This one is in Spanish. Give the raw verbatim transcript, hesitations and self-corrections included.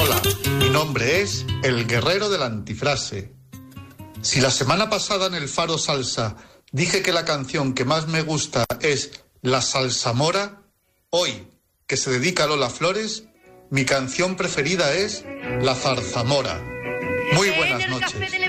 Hola, mi nombre es El Guerrero de la Antifrase. Si la semana pasada en el Faro Salsa dije que la canción que más me gusta es La Salsamora, hoy, que se dedica a Lola Flores, mi canción preferida es La Zarzamora. Muy buenas noches.